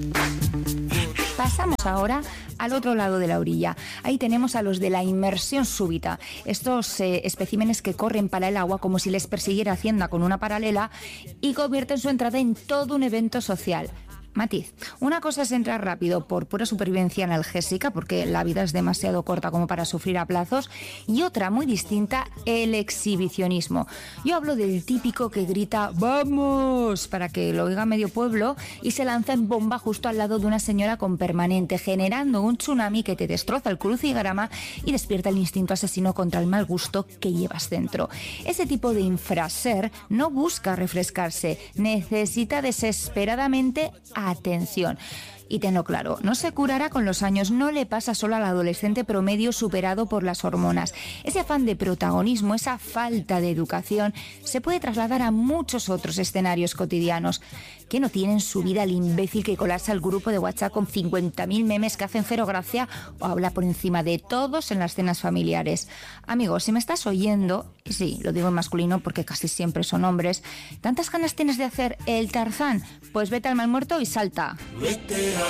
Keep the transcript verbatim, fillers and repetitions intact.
Pasamos ahora al otro lado de la orilla. Ahí tenemos a los de la inmersión súbita. Estos eh, especímenes que corren para el agua como si les persiguiera Hacienda con una paralela y convierten su entrada en todo un evento social. Matiz, una cosa es entrar rápido por pura supervivencia analgésica, porque la vida es demasiado corta como para sufrir a plazos, y otra muy distinta, el exhibicionismo. Yo hablo del típico que grita ¡vamos!, para que lo oiga medio pueblo, y se lanza en bomba justo al lado de una señora con permanente, generando un tsunami que te destroza el crucigrama y despierta el instinto asesino contra el mal gusto que llevas dentro. Ese tipo de infraser no busca refrescarse, necesita desesperadamente atención. Y tenlo claro, no se curará con los años, no le pasa solo al adolescente promedio superado por las hormonas. Ese afán de protagonismo, esa falta de educación, se puede trasladar a muchos otros escenarios cotidianos. ¿Qué no tiene en su vida el imbécil que colapsa el grupo de WhatsApp con cincuenta mil memes que hacen cero gracia o habla por encima de todos en las cenas familiares? Amigo, si me estás oyendo, y sí, lo digo en masculino porque casi siempre son hombres, ¿tantas ganas tienes de hacer el Tarzán? Pues vete al mal muerto y salta. Vete